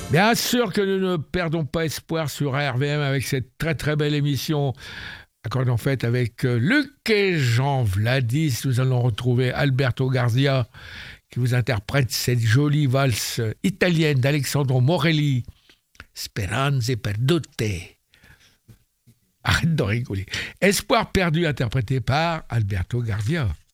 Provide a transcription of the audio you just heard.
Bien sûr que nous ne perdons pas espoir sur RVM avec cette très très belle émission. Accord en fait avec Luc et Jean Vladis. Nous allons retrouver Alberto Garcia qui vous interprète cette jolie valse italienne d'Alessandro Morelli. Speranze perdute. Arrête de rigoler. Espoir perdu interprété par Alberto Garcia.